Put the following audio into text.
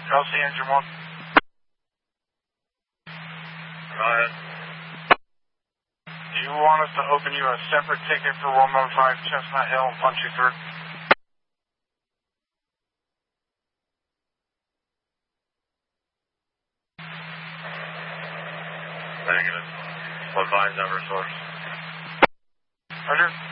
LC engine 1. Go ahead. Do you want us to open you a separate ticket for 115 Chestnut Hill and punch you through? Negative. What vine number source? Roger.